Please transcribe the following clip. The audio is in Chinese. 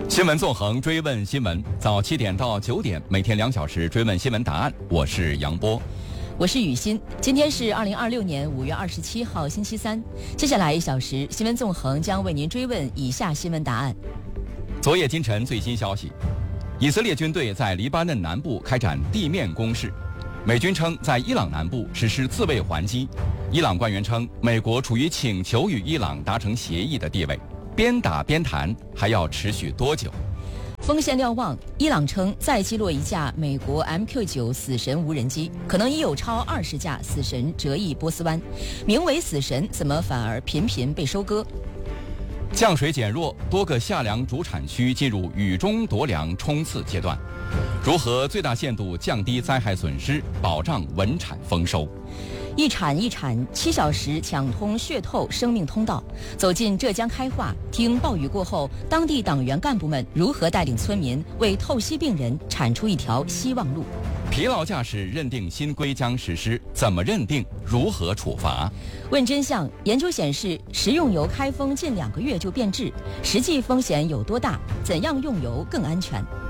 新闻纵横，追问新闻，早7点到9点，每天2小时追问新闻答案。我是杨波， 我是雨欣。今天是2026年5月27号，星期三。接下来1小时，新闻纵横将为您追问以下新闻答案。 昨夜今晨最新消息，以色列军队在黎巴嫩南部开展地面攻势，美军称在伊朗南部实施自卫还击。伊朗官员称，美国处于请求与伊朗达成协议的地位。边打边谈还要持续多久？ 锋线瞭望，伊朗称再击落一架美国 MQ9 死神无人机，可能已有超20架死神折翼波斯湾。名为死神，怎么反而频频被收割？ 降水减弱，多个夏粮主产区进入雨中夺粮冲刺阶段。如何最大限度降低灾害损失，保障稳产丰收？ 一产7小时抢通血透生命通道，走进浙江开化，听暴雨过后当地党员干部们如何带领村民为透析病人铲出一条希望路。 疲劳驾驶认定新规将实施，怎么认定？如何处罚？ 问真相，研究显示食用油开封近2个月就变质，实际风险有多大？怎样用油更安全？